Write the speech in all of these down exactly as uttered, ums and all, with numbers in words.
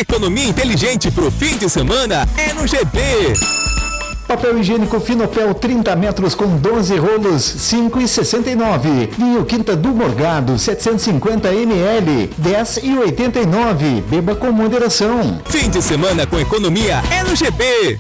Economia inteligente pro fim de semana é no G B. Papel higiênico Finopel trinta metros com doze rolos, cinco reais e sessenta e nove centavos. Vinho Quinta do Morgado, setecentos e cinquenta mililitros, dez reais e oitenta e nove centavos. Beba com moderação. Fim de semana com economia é no G B.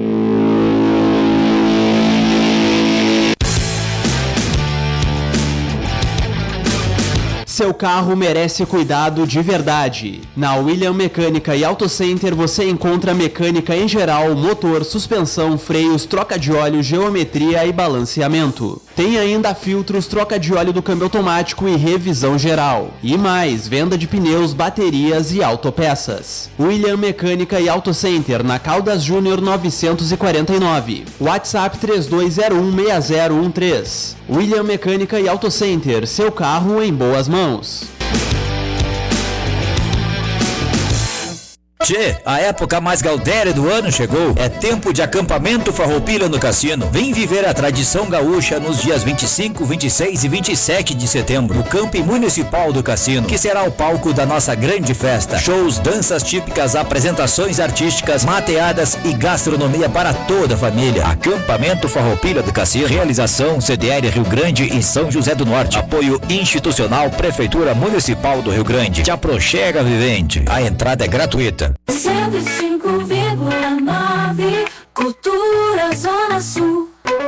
Seu carro merece cuidado de verdade. Na William Mecânica e Auto Center você encontra mecânica em geral, motor, suspensão, freios, troca de óleo, geometria e balanceamento. Tem ainda filtros, troca de óleo do câmbio automático e revisão geral. E mais, venda de pneus, baterias e autopeças. William Mecânica e Auto Center, na Caldas Júnior novecentos e quarenta e nove. WhatsApp três dois zero um seis zero um três. William Mecânica e Auto Center, seu carro em boas mãos. Tchê, a época mais gaudéria do ano chegou. É tempo de acampamento Farroupilha no Cassino. Vem viver a tradição gaúcha nos dias vinte e cinco, vinte e seis e vinte e sete de setembro, no Camp Municipal do Cassino, que será o palco da nossa grande festa. Shows, danças típicas, apresentações artísticas, mateadas e gastronomia para toda a família. Acampamento Farroupilha do Cassino. Realização C D R Rio Grande e São José do Norte. Apoio institucional Prefeitura Municipal do Rio Grande. Te aproxega, vivente. A entrada é gratuita. cento e cinco vírgula nove Cultura Zona Sul.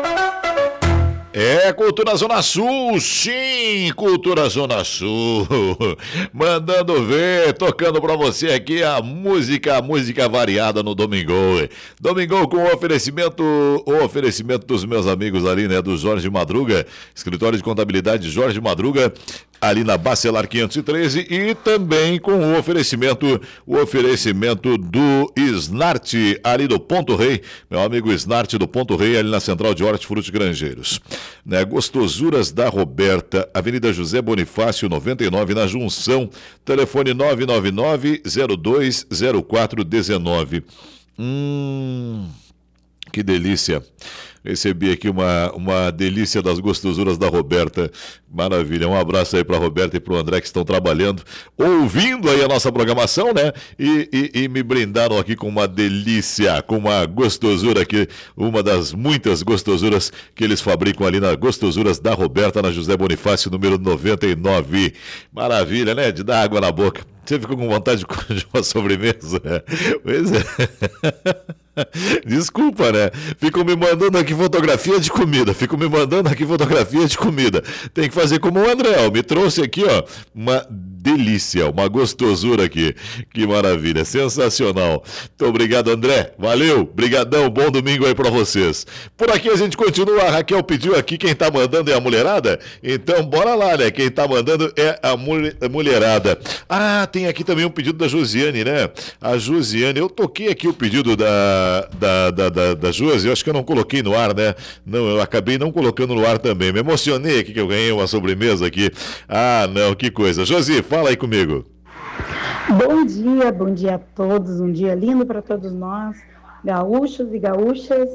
É Cultura Zona Sul, sim, Cultura Zona Sul, mandando ver, tocando pra você aqui a música, a música variada no Domingão. Domingão com o oferecimento, o oferecimento dos meus amigos ali, né, do Jorge Madruga, escritório de contabilidade Jorge Madruga, ali na Bacelar quinhentos e treze, e também com o oferecimento, o oferecimento do Snart, ali do Ponto Rei, meu amigo Snart do Ponto Rei, ali na Central de Hortifruti Grangeiros. Né, Gostosuras da Roberta, Avenida José Bonifácio, noventa e nove, na Junção, telefone nove nove nove, zero dois zero quatro um nove. Hum, que delícia. Recebi aqui uma, uma delícia das gostosuras da Roberta. Maravilha. Um abraço aí para a Roberta e para o André que estão trabalhando, ouvindo aí a nossa programação, né? E, e, e me brindaram aqui com uma delícia, com uma gostosura aqui, uma das muitas gostosuras que eles fabricam ali na Gostosuras da Roberta, na José Bonifácio, número noventa e nove. Maravilha, né? De dar água na boca. Você ficou com vontade de uma sobremesa? Pois é. Desculpa, né? Ficam me mandando aqui fotografia de comida. Ficam me mandando aqui fotografia de comida. Tem que fazer como o André, ó. Me trouxe aqui, ó, uma delícia, uma gostosura aqui. Que maravilha, sensacional. Muito obrigado, André. Valeu, brigadão, bom domingo aí pra vocês. Por aqui a gente continua. A Raquel pediu aqui, quem tá mandando é a mulherada? Então bora lá, né? Quem tá mandando é a, mul- a mulherada. Ah, tem aqui também um pedido da Josiane, né? A Josiane, eu toquei aqui o pedido da Da, da, da, da Josi, eu acho que eu não coloquei no ar, né? Não, eu acabei não colocando no ar também. Me emocionei aqui que eu ganhei uma sobremesa aqui. Ah, não, que coisa. Josi, fala aí comigo. Bom dia, bom dia a todos. Um dia lindo para todos nós, gaúchos e gaúchas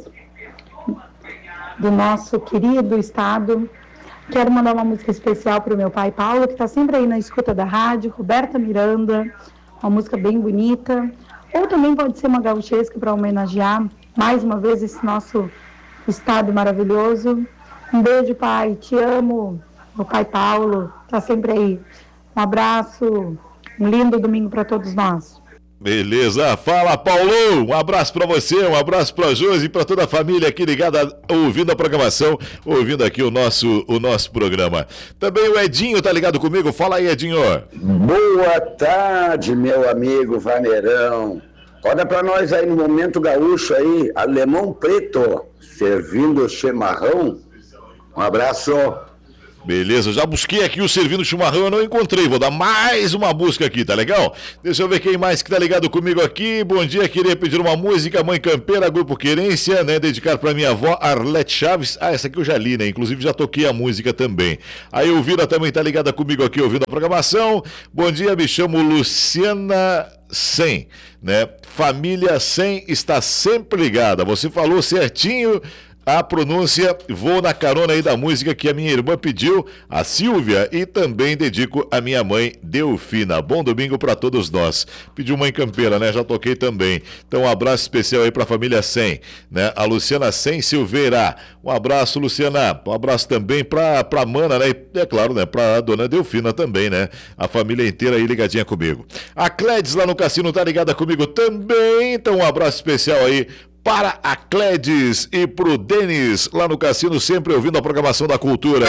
do nosso querido estado. Quero mandar uma música especial para o meu pai Paulo, que está sempre aí na escuta da rádio, Roberta Miranda, uma música bem bonita. Ou também pode ser uma gauchesca para homenagear mais uma vez esse nosso estado maravilhoso. Um beijo, pai. Te amo. Meu pai Paulo está sempre aí. Um abraço. Um lindo domingo para todos nós. Beleza, fala Paulo, um abraço pra você, um abraço pra Josi e pra toda a família aqui ligada, ouvindo a programação, ouvindo aqui o nosso, o nosso programa. Também o Edinho tá ligado comigo, fala aí Edinho. Boa tarde, meu amigo Vaneirão. Olha pra nós aí no Momento Gaúcho aí, Alemão Preto, servindo chimarrão. Um abraço. Beleza, já busquei aqui o Servindo Chimarrão, eu não encontrei, vou dar mais uma busca aqui, tá legal? Deixa eu ver quem mais que tá ligado comigo aqui. Bom dia, queria pedir uma música, Mãe Campeira, Grupo Querência, né, dedicar pra minha avó Arlete Chaves. Ah, essa aqui eu já li, né, inclusive já toquei a música também. Aí o Vira também tá ligada comigo aqui, ouvindo a programação. Bom dia, me chamo Luciana Sem, né, família Sem está sempre ligada, você falou certinho. a pronúncia, vou na carona aí da música que a minha irmã pediu, a Silvia, e também dedico a minha mãe, Delfina. Bom domingo para todos nós. Pediu Mãe Campeira, né? Já toquei também. Então, um abraço especial aí pra família Sem, né? A Luciana Sem Silveira. Um abraço, Luciana. Um abraço também pra, pra Mana, né? E, é claro, né? Pra dona Delfina também, né? A família inteira aí ligadinha comigo. A Cledes lá no cassino tá ligada comigo também. Então, um abraço especial aí para a Cledes e pro Denis lá no cassino, sempre ouvindo a programação da cultura.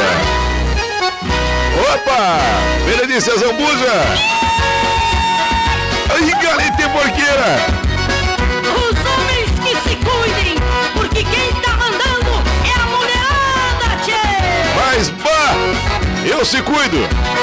Opa! Berenice Zambuja! Aí, galera, porqueira! Os homens que se cuidem, porque quem tá mandando é a mulherada, tchê! Mas, bah! Eu se cuido!